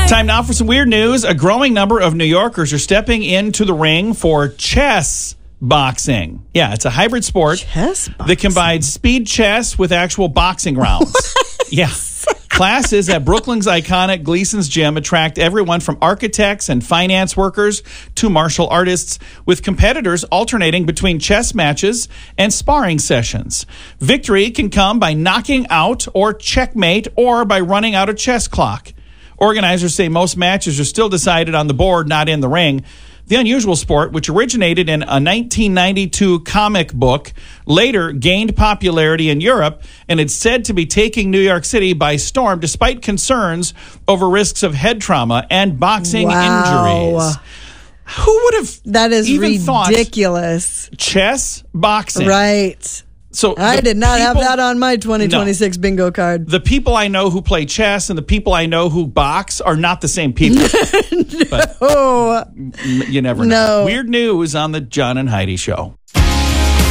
Time now for some weird news. A growing number of New Yorkers are stepping into the ring for chess boxing. Yeah, it's a hybrid sport that combines speed chess with actual boxing rounds. Yeah. Classes at Brooklyn's iconic Gleason's Gym attract everyone from architects and finance workers to martial artists, with competitors alternating between chess matches and sparring sessions. Victory can come by knocking out or checkmate or by running out a chess clock. Organizers say most matches are still decided on the board, not in the ring. The unusual sport, which originated in a 1992 comic book, later gained popularity in Europe and is said to be taking New York City by storm despite concerns over risks of head trauma and boxing injuries. Who would have that is even ridiculous. Thought chess boxing? Right. So I did not have that on my 2026 bingo card. The people I know who play chess and the people I know who box are not the same people. No. But you never know. Weird news on the John and Heidi Show.